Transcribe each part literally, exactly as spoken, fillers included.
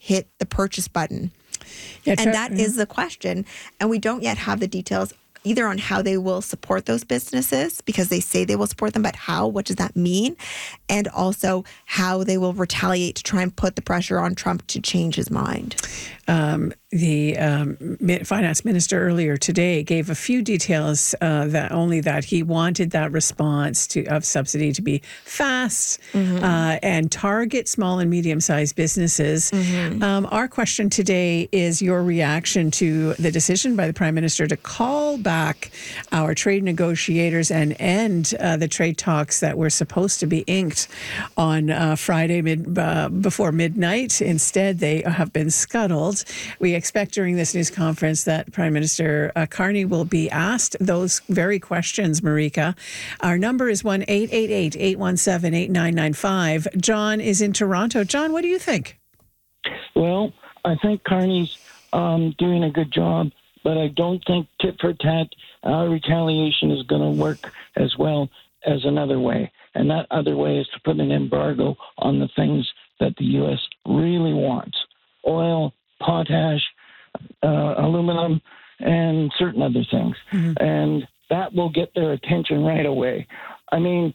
hit the purchase button? Yeah, and that yeah. is the question. And we don't yet have the details either on how they will support those businesses, because they say they will support them, but how? What does that mean? And also how they will retaliate to try and put the pressure on Trump to change his mind. Um, the um, finance minister earlier today gave a few details, uh, that only that he wanted that response to of subsidy to be fast mm-hmm. uh, and target small and medium-sized businesses. Mm-hmm. Um, our question today is your reaction to the decision by the Prime Minister to call back our trade negotiators and end uh, the trade talks that were supposed to be inked on uh, Friday mid, uh, before midnight. Instead, they have been scuttled. We expect during this news conference that Prime Minister uh, Carney will be asked those very questions, Marika. Our number is one eight eight eight, eight one seven, eight nine nine five. John is in Toronto. John, what do you think? Well, I think Carney's um, doing a good job, but I don't think tit for tat uh, retaliation is going to work as well as another way. And that other way is to put an embargo on the things that the U S really wants: oil, potash, uh, aluminum, and certain other things. Mm-hmm. And that will get their attention right away. I mean,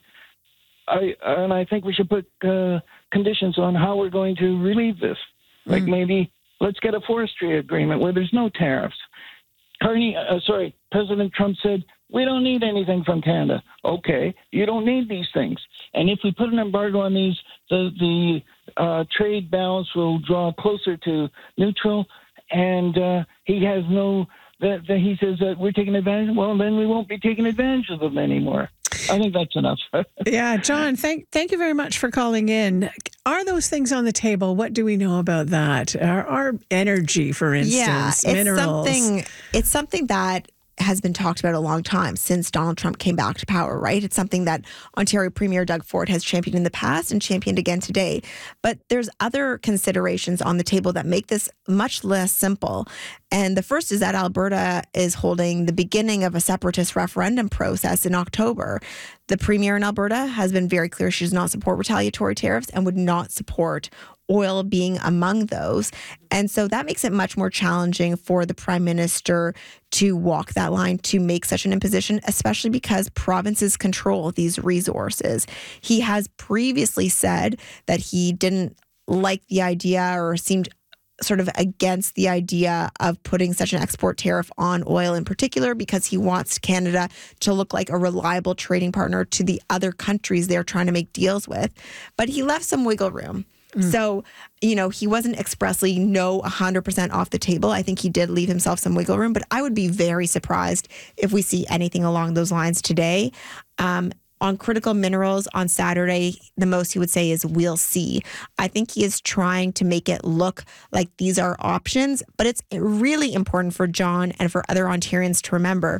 I and I think we should put uh, conditions on how we're going to relieve this. Like mm-hmm. maybe let's get a forestry agreement where there's no tariffs. Carney, uh, sorry, President Trump said, we don't need anything from Canada. Okay, you don't need these things. And if we put an embargo on these, the, the uh, trade balance will draw closer to neutral. And uh, he has no, that, that he says that we're taking advantage. Well, then we won't be taking advantage of them anymore. I think that's enough. Yeah, John, thank thank you very much for calling in. Are those things on the table? What do we know about that? Our, our energy, for instance, yeah, it's minerals. Something, it's something that has been talked about a long time since Donald Trump came back to power, right? It's something that Ontario Premier Doug Ford has championed in the past and championed again today. But there's other considerations on the table that make this much less simple. And the first is that Alberta is holding the beginning of a separatist referendum process in October. The Premier in Alberta has been very clear she does not support retaliatory tariffs and would not support oil being among those. And so that makes it much more challenging for the Prime Minister to walk that line, to make such an imposition, especially because provinces control these resources. He has previously said that he didn't like the idea or seemed sort of against the idea of putting such an export tariff on oil in particular, because he wants Canada to look like a reliable trading partner to the other countries they're trying to make deals with. But he left some wiggle room. Mm. So, you know, he wasn't expressly no one hundred percent off the table. I think he did leave himself some wiggle room, but I would be very surprised if we see anything along those lines today. Um, on critical minerals on Saturday, the most he would say is we'll see. I think he is trying to make it look like these are options, but it's really important for John and for other Ontarians to remember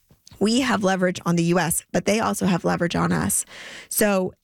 we have leverage on the U S, but they also have leverage on us. So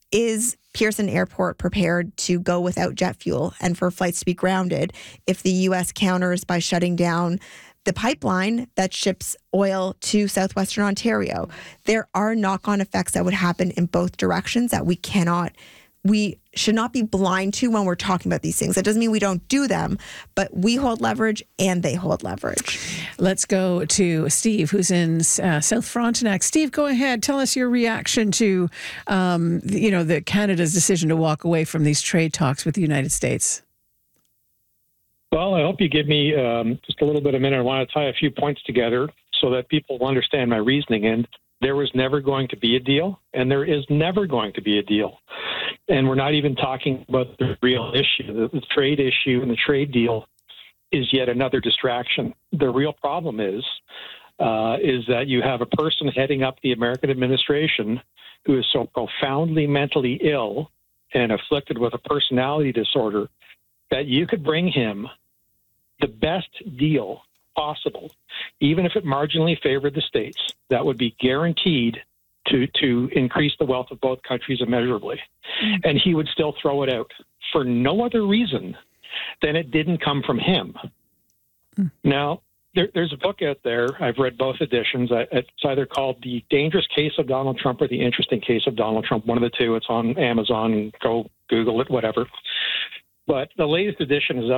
is Pearson Airport prepared to go without jet fuel and for flights to be grounded if the U S counters by shutting down the pipeline that ships oil to southwestern Ontario? There are knock-on effects that would happen in both directions that we cannot, we should not be blind to when we're talking about these things. That doesn't mean we don't do them, but we hold leverage and they hold leverage. Let's go to Steve, who's in uh, South Frontenac. Steve, go ahead. Tell us your reaction to, um, the, you know, the Canada's decision to walk away from these trade talks with the United States. Well, I hope you give me um, just a little bit of a minute. I want to tie a few points together so that people will understand my reasoning. And there was never going to be a deal, and there is never going to be a deal. And we're not even talking about the real issue. The, the trade issue and the trade deal is yet another distraction. The real problem is, uh, is that you have a person heading up the American administration who is so profoundly mentally ill and afflicted with a personality disorder that you could bring him the best deal possible, even if it marginally favored the states. That would be guaranteed to, to increase the wealth of both countries immeasurably. Mm. And he would still throw it out for no other reason than it didn't come from him. Mm. Now, there, there's a book out there. I've read both editions. It's either called The Dangerous Case of Donald Trump or The Interesting Case of Donald Trump. One of the two. It's on Amazon. Go Google it, whatever. But the latest edition is up